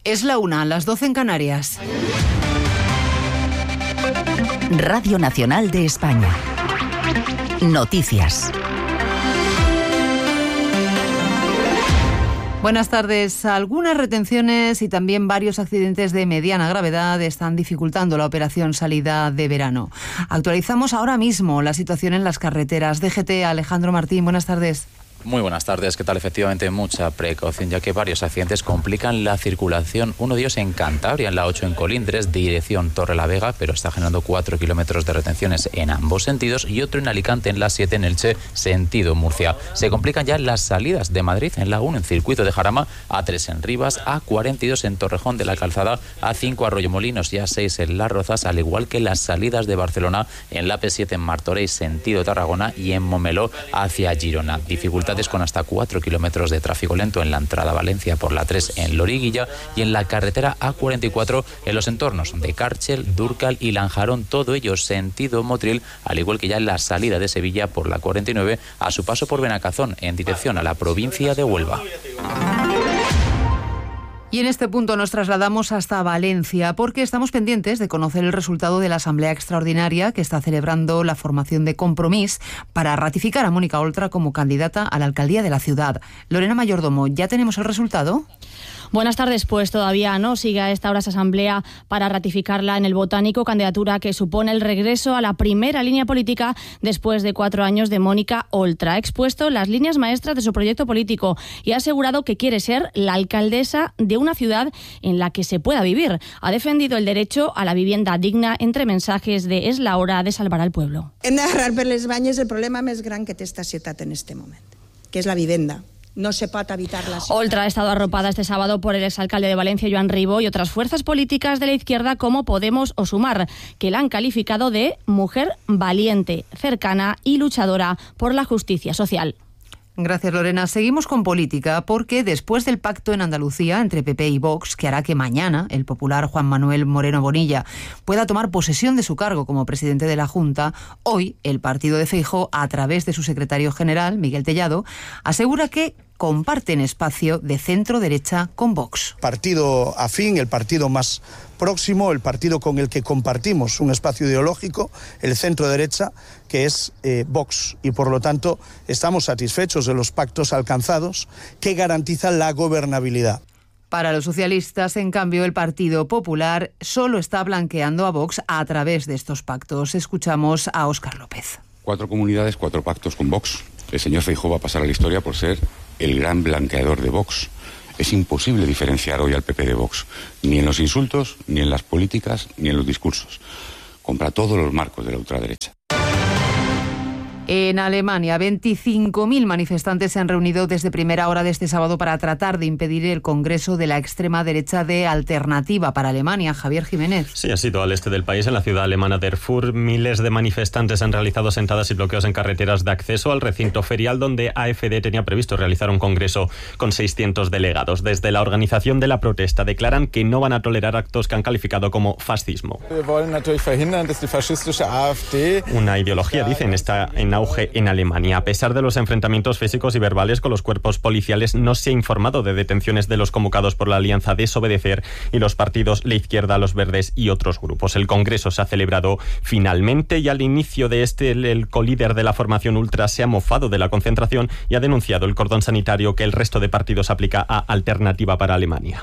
Es la 1, las 12 en Canarias. Radio Nacional de España. Noticias. Buenas tardes. Algunas retenciones y también varios accidentes de mediana gravedad están dificultando la operación salida de verano. Actualizamos ahora mismo la situación en las carreteras. DGT, Alejandro Martín, buenas tardes. Muy buenas tardes. ¿Qué tal? Efectivamente, mucha precaución, ya que varios accidentes complican la circulación. Uno de ellos en Cantabria, en la 8 en Colindres, dirección Torrelavega, pero está generando 4 kilómetros de retenciones en ambos sentidos, y otro en Alicante, en la 7 en Elche, sentido Murcia. Se complican ya las salidas de Madrid en la 1 en Circuito de Jarama, A3 en Rivas, A42 en Torrejón de la Calzada, A5 Arroyomolinos y A6 en Las Rozas, al igual que las salidas de Barcelona en la P7 en Martorell, sentido Tarragona, y en Momeló hacia Girona. Dificultades con hasta 4 kilómetros de tráfico lento en la entrada a Valencia por la 3 en Loriguilla, y en la carretera A44 en los entornos de Cárchel, Dúrcal y Lanjarón, todo ello sentido Motril, al igual que ya en la salida de Sevilla por la 49 a su paso por Benacazón en dirección a la provincia de Huelva. Y en este punto nos trasladamos hasta Valencia porque estamos pendientes de conocer el resultado de la Asamblea Extraordinaria que está celebrando la formación de Compromís para ratificar a Mónica Oltra como candidata a la alcaldía de la ciudad. Lorena Mayordomo, ¿ya tenemos el resultado? Buenas tardes, pues todavía no. Sigue a esta hora esa asamblea para ratificarla en el Botánico, candidatura que supone el regreso a la primera línea política después de 4 años de Mónica Oltra. Ha expuesto las líneas maestras de su proyecto político y ha asegurado que quiere ser la alcaldesa de una ciudad en la que se pueda vivir. Ha defendido el derecho a la vivienda digna entre mensajes de "és la hora de salvar al pueblo". Hem d'agarrar per les banyes el problema més gran que té esta ciutat en este moment, que és la vivenda. No se puede evitar la ciudad. Oltra ha estado arropada este sábado por el exalcalde de Valencia, Joan Ribó, y otras fuerzas políticas de la izquierda como Podemos o Sumar, que la han calificado de mujer valiente, cercana y luchadora por la justicia social. Gracias, Lorena. Seguimos con política porque después del pacto en Andalucía entre PP y Vox, que hará que mañana el popular Juan Manuel Moreno Bonilla pueda tomar posesión de su cargo como presidente de la Junta, hoy el partido de Feijóo, a través de su secretario general, Miguel Tellado, asegura que comparten espacio de centro-derecha con Vox. Partido afín, el partido más próximo, el partido con el que compartimos un espacio ideológico, el centro-derecha, que es Vox. Y por lo tanto estamos satisfechos de los pactos alcanzados que garantizan la gobernabilidad. Para los socialistas, en cambio, el Partido Popular solo está blanqueando a Vox a través de estos pactos. Escuchamos a Óscar López. 4 comunidades, 4 pactos con Vox. El señor Feijóo va a pasar a la historia por ser el gran blanqueador de Vox. Es imposible diferenciar hoy al PP de Vox, ni en los insultos, ni en las políticas, ni en los discursos. Compra todos los marcos de la ultraderecha. En Alemania, 25.000 manifestantes se han reunido desde primera hora de este sábado para tratar de impedir el congreso de la extrema derecha de Alternativa para Alemania. Javier Jiménez. Sí, ha sido al este del país, en la ciudad alemana de Erfurt. Miles de manifestantes han realizado sentadas y bloqueos en carreteras de acceso al recinto ferial, donde AfD tenía previsto realizar un congreso con 600 delegados. Desde la organización de la protesta declaran que no van a tolerar actos que han calificado como fascismo. Una ideología, dicen, está en auge en Alemania. A pesar de los enfrentamientos físicos y verbales con los cuerpos policiales, no se ha informado de detenciones de los convocados por la Alianza Desobedecer y los partidos La Izquierda, Los Verdes y otros grupos. El Congreso se ha celebrado finalmente y al inicio de el colíder de la formación ultra se ha mofado de la concentración y ha denunciado el cordón sanitario que el resto de partidos aplica a Alternativa para Alemania.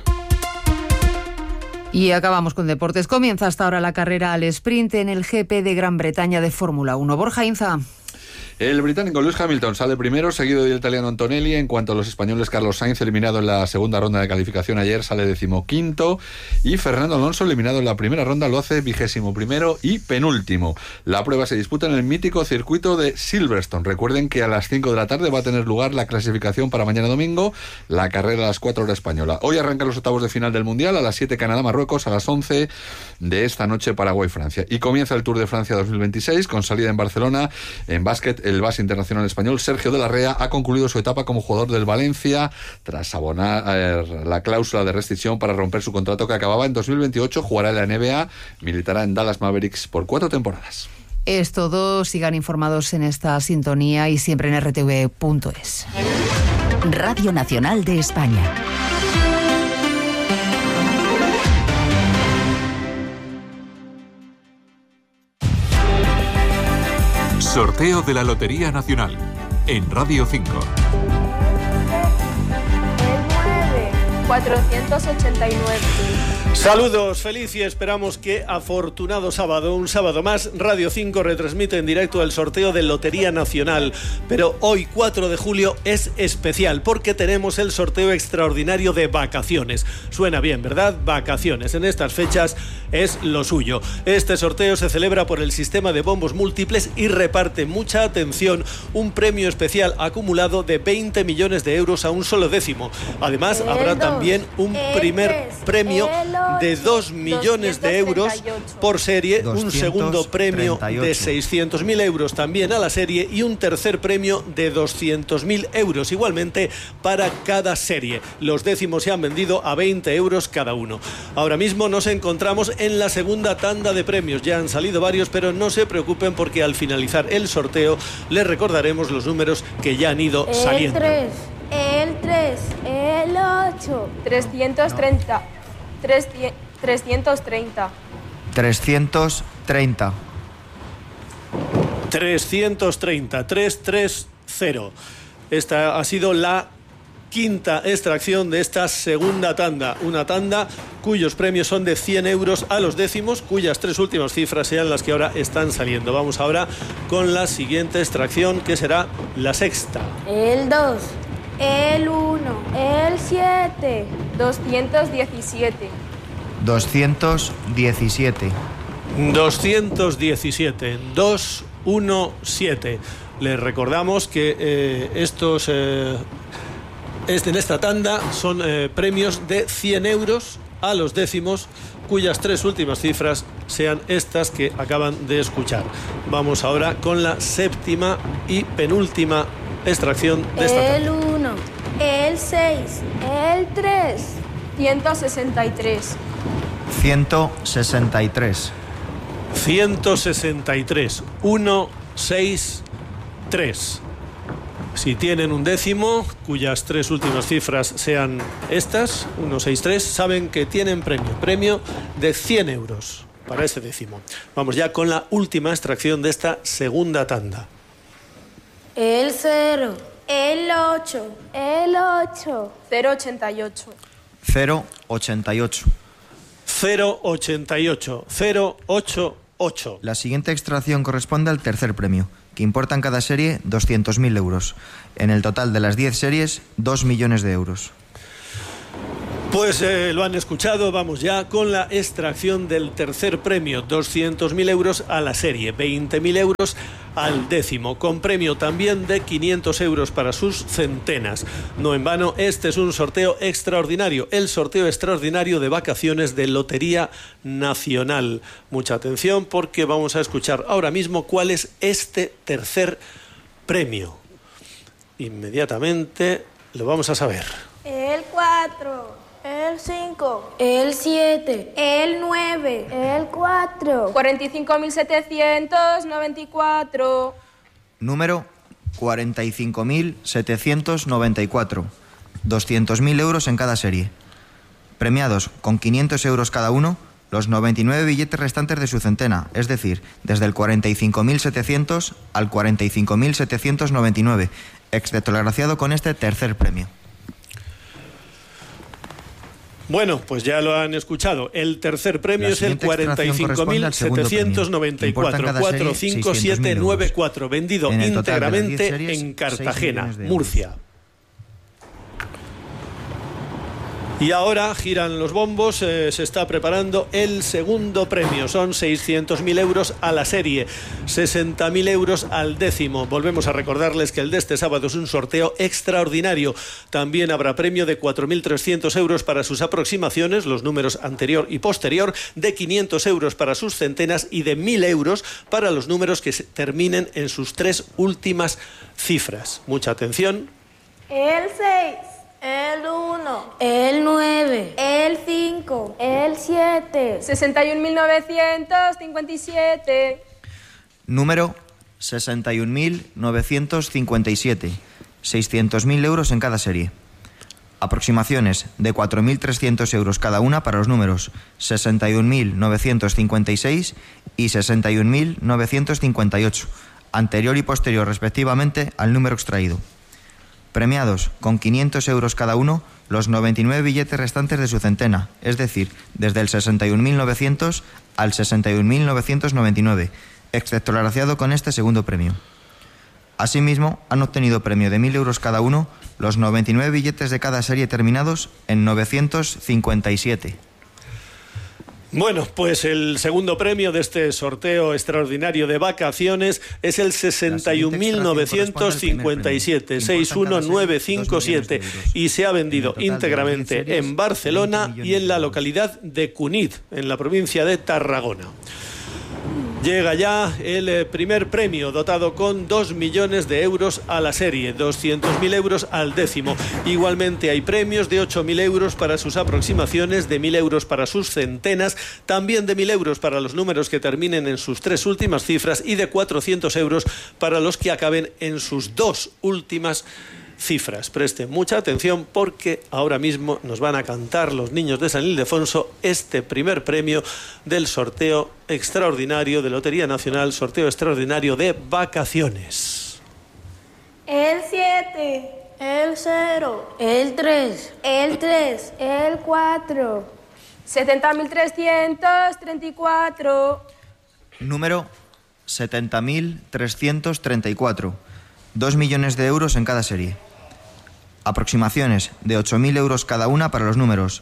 Y acabamos con deportes. Comienza hasta ahora la carrera al sprint en el GP de Gran Bretaña de Fórmula 1. Borja Inza. El británico Lewis Hamilton sale primero, seguido del italiano Antonelli. En cuanto a los españoles, Carlos Sainz, eliminado en la segunda ronda de calificación ayer, sale 15º. Y Fernando Alonso, eliminado en la primera ronda, lo hace 21º y penúltimo. La prueba se disputa en el mítico circuito de Silverstone. Recuerden que a las 5 de la tarde va a tener lugar la clasificación para mañana domingo, la carrera a las 4 horas española. Hoy arrancan los octavos de final del Mundial, a las 7 Canadá-Marruecos, a las 11 de esta noche Paraguay-Francia. Y comienza el Tour de Francia 2026 con salida en Barcelona. En básquet, el base internacional español Sergio de la Rea ha concluido su etapa como jugador del Valencia tras abonar la cláusula de restricción para romper su contrato que acababa en 2028. Jugará en la NBA, militará en Dallas Mavericks por 4 temporadas. Es todo. Sigan informados en esta sintonía y siempre en rtv.es. Radio Nacional de España. Sorteo de la Lotería Nacional en Radio 5. 489. Saludos, feliz y esperamos que afortunado sábado, un sábado más. Radio 5 retransmite en directo el sorteo de Lotería Nacional, pero hoy 4 de julio es especial porque tenemos el sorteo extraordinario de vacaciones. Suena bien, ¿verdad? Vacaciones. En estas fechas es lo suyo. Este sorteo se celebra por el sistema de bombos múltiples y reparte, mucha atención, un premio especial acumulado de 20 millones de euros a un solo décimo. Además, habrá también un primer premio de 2 millones de euros por serie, un segundo premio de 600.000 euros también a la serie y un tercer premio de 200.000 euros igualmente para cada serie. Los décimos se han vendido a 20 euros cada uno. Ahora mismo nos encontramos en la segunda tanda de premios. Ya han salido varios, pero no se preocupen porque al finalizar el sorteo les recordaremos los números que ya han ido saliendo. El 3, el 8, 330. 330. 330. 330. Esta ha sido la quinta extracción de esta segunda tanda. Una tanda cuyos premios son de 100 euros a los décimos, cuyas 3 últimas cifras sean las que ahora están saliendo. Vamos ahora con la siguiente extracción, que será la sexta. El 2. El 1, el 7, 217. 217. 217. Les recordamos que en esta tanda son premios de 100 euros a los décimos, cuyas 3 últimas cifras sean estas que acaban de escuchar. Vamos ahora con la séptima y penúltima extracción de esta tanda. El 1, el 6, el 3, 163. 163. 163. 1, 6, 3. Si tienen un décimo, cuyas 3 últimas cifras sean estas, 163, saben que tienen premio de 100 euros para ese décimo. Vamos ya con la última extracción de esta segunda tanda. El 0, el 8, el 8, 088. 088. 088. La siguiente extracción corresponde al tercer premio, que importa en cada serie 200.000 euros. En el total de las 10 series, 2 millones de euros. Pues lo han escuchado, vamos ya con la extracción del tercer premio, 200.000 euros a la serie, 20.000 euros al décimo, con premio también de 500 euros para sus centenas. No en vano, este es un sorteo extraordinario, el sorteo extraordinario de vacaciones de Lotería Nacional. Mucha atención porque vamos a escuchar ahora mismo cuál es este tercer premio. Inmediatamente lo vamos a saber. El 4. El 5, el 7, el 9, el 4, 45.794. Número 45.794. 200.000 euros en cada serie. Premiados con 500 euros cada uno, los 99 billetes restantes de su centena, es decir, desde el 45.700 al 45.799, excepto el agraciado con este tercer premio. Bueno, pues ya lo han escuchado. El tercer premio es el 45.794, 45794, vendido íntegramente en Cartagena, Murcia. Y ahora giran los bombos, se está preparando el segundo premio. Son 600.000 euros a la serie, 60.000 euros al décimo. Volvemos a recordarles que el de este sábado es un sorteo extraordinario. También habrá premio de 4.300 euros para sus aproximaciones, los números anterior y posterior, de 500 euros para sus centenas y de 1.000 euros para los números que terminen en sus 3 últimas cifras. Mucha atención. El 6. El 1, el 9, el 5, el 7, 61.957. Número 61.957. 600.000 euros en cada serie. Aproximaciones de 4.300 euros cada una para los números 61.956 y 61.958. anterior y posterior respectivamente al número extraído. Premiados con 500 euros cada uno los 99 billetes restantes de su centena, es decir, desde el 61.900 al 61.999, excepto el agraciado con este segundo premio. Asimismo, han obtenido premio de 1.000 euros cada uno los 99 billetes de cada serie terminados en 957. Bueno, pues el segundo premio de este sorteo extraordinario de vacaciones es el 61.957, 61957, y se ha vendido íntegramente en Barcelona y en la localidad de Cunit, en la provincia de Tarragona. Llega ya el primer premio, dotado con 2 millones de euros a la serie, 200.000 euros al décimo. Igualmente hay premios de 8.000 euros para sus aproximaciones, de 1.000 euros para sus centenas, también de 1.000 euros para los números que terminen en sus 3 últimas cifras y de 400 euros para los que acaben en sus 2 últimas cifras. Presten mucha atención porque ahora mismo nos van a cantar los niños de San Ildefonso este primer premio del sorteo extraordinario de Lotería Nacional, sorteo extraordinario de vacaciones. El 7, el 0, el 3, el 3, el 4, 70.334. Número 70.334. 2 millones de euros en cada serie. Aproximaciones de 8.000 euros cada una para los números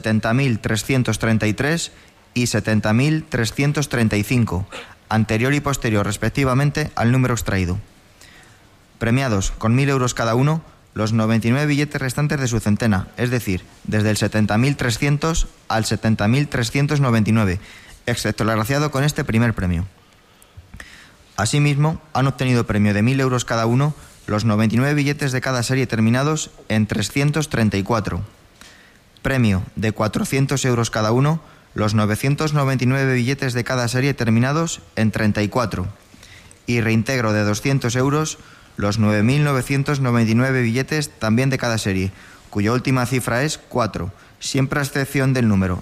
70.333 y 70.335, anterior y posterior respectivamente al número extraído. Premiados con 1.000 euros cada uno los 99 billetes restantes de su centena, es decir, desde el 70.300 al 70.399, excepto el agraciado con este primer premio. Asimismo, han obtenido premio de 1.000 euros cada uno los 99 billetes de cada serie terminados en 334. Premio de 400 euros cada uno los 999 billetes de cada serie terminados en 34. Y reintegro de 200 euros los 9.999 billetes también de cada serie, cuya última cifra es 4, siempre a excepción del número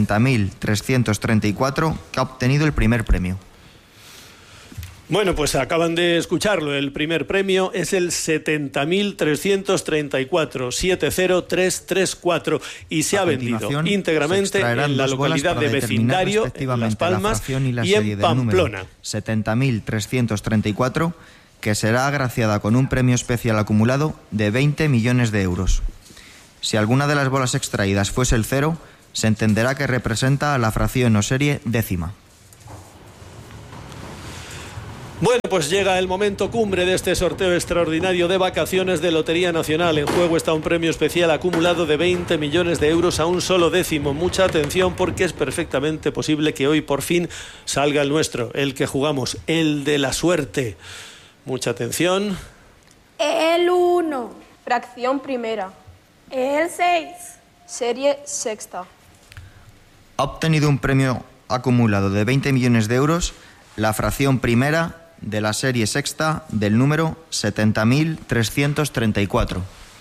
70.334 que ha obtenido el primer premio. Bueno, pues acaban de escucharlo. El primer premio es el 70.334, 70334, y se ha vendido íntegramente en la localidad de Vecindario, en Las Palmas y en Pamplona. 70.334, que será agraciada con un premio especial acumulado de 20 millones de euros. Si alguna de las bolas extraídas fuese el 0, se entenderá que representa a la fracción o serie décima. Bueno, pues llega el momento cumbre de este sorteo extraordinario de vacaciones de Lotería Nacional. En juego está un premio especial acumulado de 20 millones de euros a un solo décimo. Mucha atención porque es perfectamente posible que hoy por fin salga el nuestro, el que jugamos, el de la suerte. Mucha atención. El 1, fracción primera. El 6, serie sexta. Ha obtenido un premio acumulado de 20 millones de euros la fracción primera de la serie sexta del número 70.334.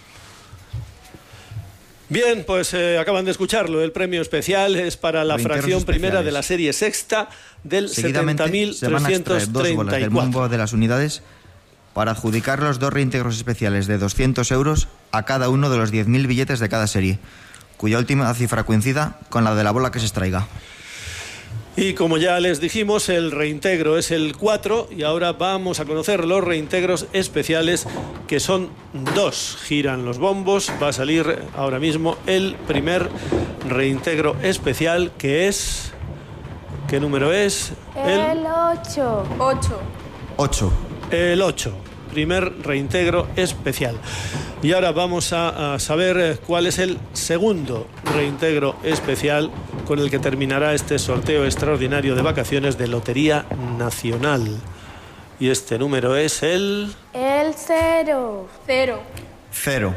Bien, pues acaban de escucharlo. El premio especial es para la fracción primera de la serie sexta del 70.334. Se van a extraer 2 bolas del bombo de las unidades para adjudicar los 2 reintegros especiales de 200 euros a cada uno de los 10.000 billetes de cada serie, cuya última cifra coincida con la de la bola que se extraiga. Y como ya les dijimos, el reintegro es el 4 y ahora vamos a conocer los reintegros especiales, que son 2. Giran los bombos, va a salir ahora mismo el primer reintegro especial, que es... ¿Qué número es? El 8. 8. El 8. Primer reintegro especial. Y ahora vamos a saber cuál es el segundo reintegro especial con el que terminará este sorteo extraordinario de vacaciones de Lotería Nacional. Y este número es el... El 0. 0. 0.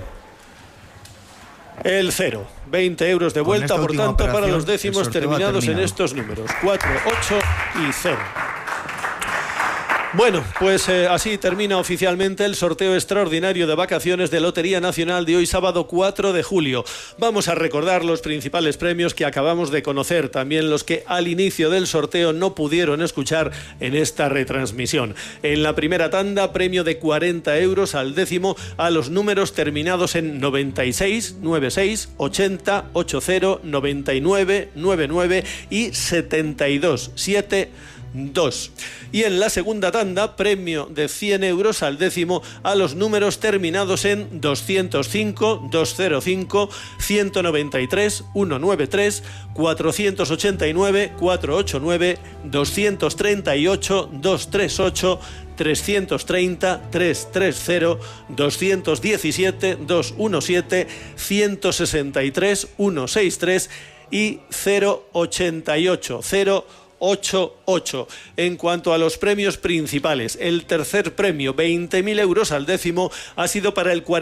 El 0. 20 euros de vuelta, por tanto, para los décimos terminados en estos números. 4, 8 y 0. Bueno, pues así termina oficialmente el sorteo extraordinario de vacaciones de Lotería Nacional de hoy sábado 4 de julio. Vamos a recordar los principales premios que acabamos de conocer, también los que al inicio del sorteo no pudieron escuchar en esta retransmisión. En la primera tanda, premio de 40 euros al décimo a los números terminados en 96, 96, 80, 80, 99, 99 y 72, 72. Y en la segunda tanda, premio de 100 euros al décimo a los números terminados en 205, 205, 193, 193, 489, 489, 238, 238, 330, 330, 217, 217, 163, 163 y 088, 088. En cuanto a los premios principales, el tercer premio, 20.000 euros al décimo, ha sido para el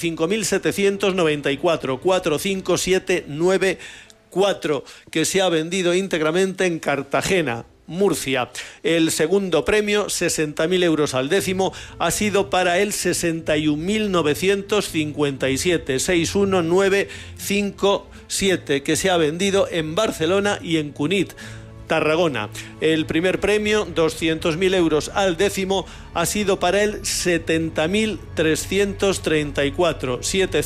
45.794, 45794, que se ha vendido íntegramente en Cartagena, Murcia. El segundo premio, 60.000 euros al décimo, ha sido para el 61.957, 61957, que se ha vendido en Barcelona y en Cunit, Tarragona. El primer premio, 200.000 euros al décimo, ha sido para el 70.334,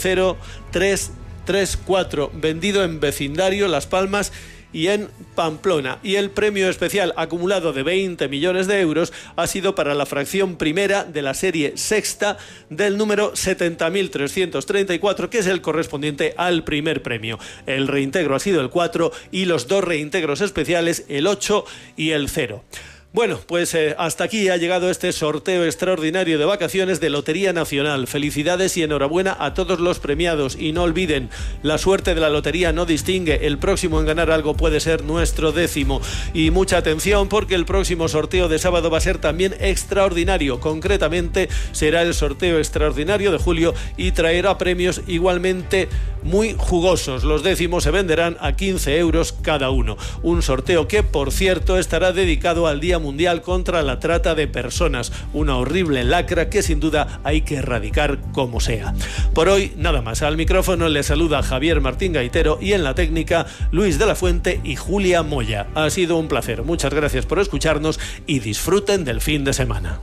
70334, vendido en vecindario Las Palmas y en Pamplona. Y el premio especial acumulado de 20 millones de euros ha sido para la fracción primera de la serie sexta del número 70.334, que es el correspondiente al primer premio. El reintegro ha sido el 4 y los dos reintegros especiales el 8 y el 0. Bueno, pues hasta aquí ha llegado este sorteo extraordinario de vacaciones de Lotería Nacional. Felicidades y enhorabuena a todos los premiados. Y no olviden, la suerte de la lotería no distingue. El próximo en ganar algo puede ser nuestro décimo. Y mucha atención, porque el próximo sorteo de sábado va a ser también extraordinario. Concretamente, será el sorteo extraordinario de julio y traerá premios igualmente muy jugosos. Los décimos se venderán a 15 euros cada uno. Un sorteo que, por cierto, estará dedicado al Día Mundial contra la Trata de Personas, una horrible lacra que sin duda hay que erradicar como sea. Por hoy nada más. Al micrófono les saluda Javier Martín Gaitero y en la técnica Luis de la Fuente y Julia Moya. Ha sido un placer. Muchas gracias por escucharnos y disfruten del fin de semana.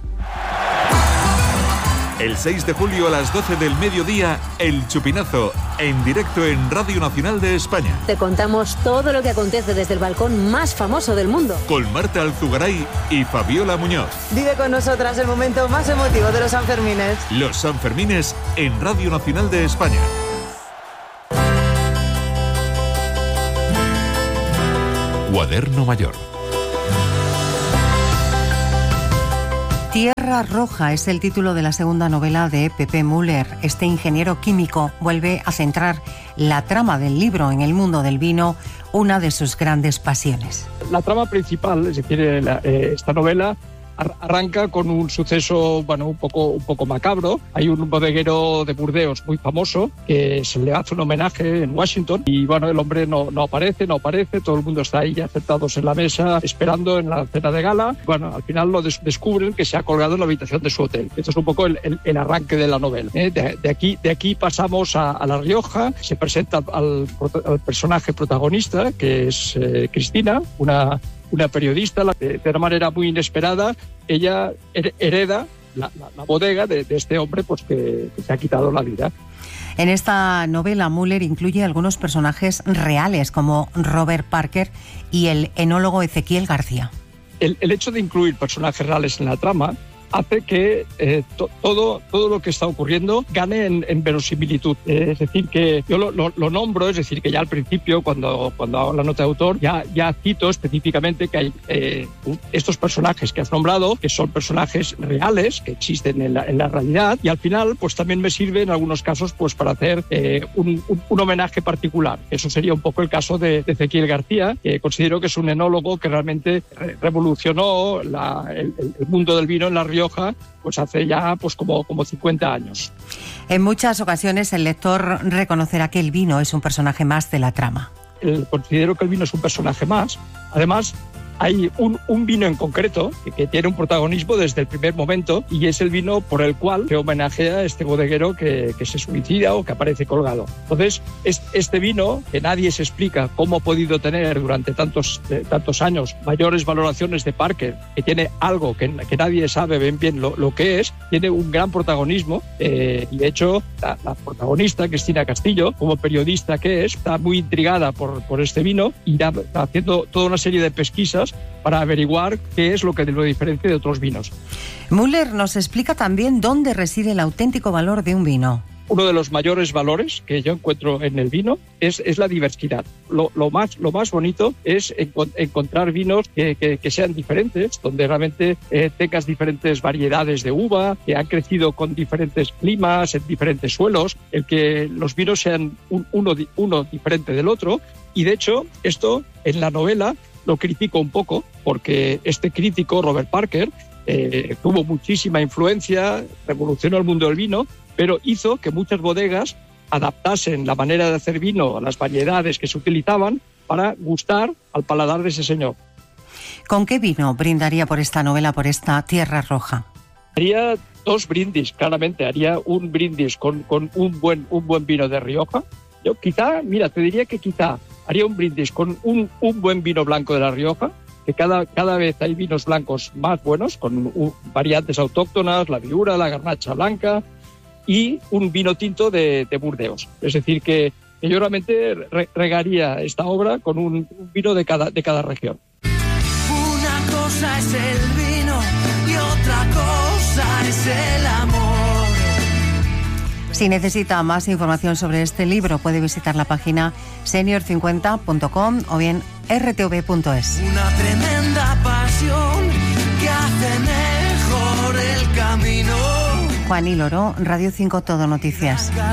El 6 de julio a las 12 del mediodía, El Chupinazo, en directo en Radio Nacional de España. Te contamos todo lo que acontece desde el balcón más famoso del mundo. Con Marta Alzugaray y Fabiola Muñoz. Vive con nosotras el momento más emotivo de los Sanfermines. Los Sanfermines en Radio Nacional de España. Cuaderno Mayor. Tierra Roja es el título de la segunda novela de Pepe Müller. Este ingeniero químico vuelve a centrar la trama del libro en el mundo del vino, una de sus grandes pasiones. La trama principal, es decir, esta novela arranca con un suceso, un poco macabro. Hay un bodeguero de Burdeos muy famoso que se le hace un homenaje en Washington y el hombre no aparece, todo el mundo está ahí ya sentados en la mesa esperando en la cena de gala. Al final lo descubren que se ha colgado en la habitación de su hotel. Esto es un poco el arranque de la novela. De aquí pasamos a La Rioja. Se presenta al personaje protagonista, que es Cristina, una periodista. De una manera muy inesperada, ella hereda la bodega de este hombre que se ha quitado la vida. En esta novela, Müller incluye algunos personajes reales, como Robert Parker y el enólogo Ezequiel García. El hecho de incluir personajes reales en la trama hace que todo lo que está ocurriendo gane en verosimilitud. Es decir, que yo lo nombro, es decir, que ya al principio, cuando hago la nota de autor, ya cito específicamente que hay estos personajes que has nombrado, que son personajes reales, que existen en la realidad, y al final pues también me sirve en algunos casos pues para hacer un homenaje particular. Eso sería un poco el caso de Ezequiel García, que considero que es un enólogo que realmente revolucionó el mundo del vino en La Rioja, pues hace ya como 50 años. En muchas ocasiones el lector reconocerá que el vino es un personaje más de la trama. Considero que el vino es un personaje más. Además, hay un vino en concreto que tiene un protagonismo desde el primer momento, y es el vino por el cual se homenajea a este bodeguero que se suicida o que aparece colgado. Entonces, este vino, que nadie se explica cómo ha podido tener durante tantos años mayores valoraciones de Parker, que tiene algo que nadie sabe bien lo que es, tiene un gran protagonismo, y de hecho la protagonista, Cristina Castillo, como periodista que es, está muy intrigada por este vino y está haciendo toda una serie de pesquisas para averiguar qué es lo que lo diferencia de otros vinos. Müller nos explica también dónde reside el auténtico valor de un vino. Uno de los mayores valores que yo encuentro en el vino es la diversidad. Lo más bonito es encontrar vinos que sean diferentes, donde realmente tengas diferentes variedades de uva, que han crecido con diferentes climas, en diferentes suelos, el que los vinos sean uno diferente del otro. Y de hecho, esto en la novela lo critico un poco, porque este crítico, Robert Parker, tuvo muchísima influencia, revolucionó el mundo del vino, pero hizo que muchas bodegas adaptasen la manera de hacer vino a las variedades que se utilizaban para gustar al paladar de ese señor. ¿Con qué vino brindaría por esta novela, por esta Tierra Roja? Haría dos brindis, claramente. Haría un brindis con un buen vino de Rioja. Yo te diría que haría un brindis con un buen vino blanco de La Rioja, que cada vez hay vinos blancos más buenos, con variantes autóctonas, la Viura, la Garnacha blanca, y un vino tinto de Burdeos. Es decir, que yo realmente regaría esta obra con un vino de cada región. Una cosa es el vino y otra cosa es el amor. Si necesita más información sobre este libro, puede visitar la página senior50.com o bien rtv.es. Una tremenda pasión que hace mejor el camino. Juan y Loro, Radio 5 Todo Noticias.